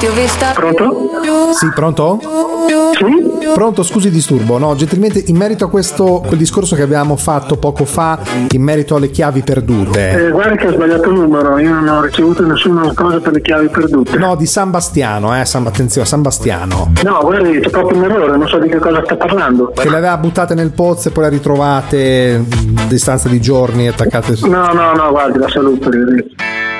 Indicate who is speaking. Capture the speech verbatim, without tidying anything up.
Speaker 1: Ti ho vista.
Speaker 2: Pronto?
Speaker 3: Sì, pronto?
Speaker 2: Sì?
Speaker 3: Pronto, scusi disturbo. No, gentilmente in merito a questo quel discorso che abbiamo fatto poco fa in merito alle chiavi perdute.
Speaker 2: Eh, guarda che ho sbagliato il numero, io non ho ricevuto nessuna cosa per le chiavi perdute.
Speaker 3: No, di San Bastiano, eh, San, attenzione, San Bastiano.
Speaker 2: No, guardi, c'è proprio un errore, non so di che cosa sta parlando.
Speaker 3: Che le aveva buttate nel pozzo e poi le ritrovate a distanza di giorni attaccate.
Speaker 2: No, no, no, guardi, la saluto.